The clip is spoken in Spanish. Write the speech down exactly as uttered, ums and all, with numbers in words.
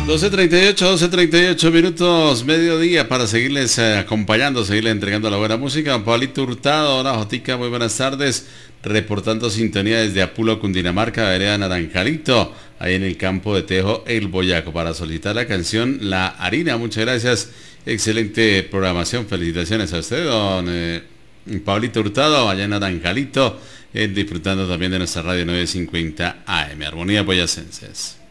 doce treinta y ocho, doce treinta y ocho minutos, mediodía, para seguirles eh, acompañando, seguirles entregando la buena música. Don Pablito Hurtado, hola Jotica, muy buenas tardes, reportando sintonía desde Apulo, Cundinamarca, vereda Naranjalito, ahí en el campo de Tejo, El Boyaco, para solicitar la canción La Harina. Muchas gracias, excelente programación, felicitaciones a usted, don eh, Pablito Hurtado, allá en Naranjalito, eh, disfrutando también de nuestra radio novecientos cincuenta A M, Armonía Boyacenses.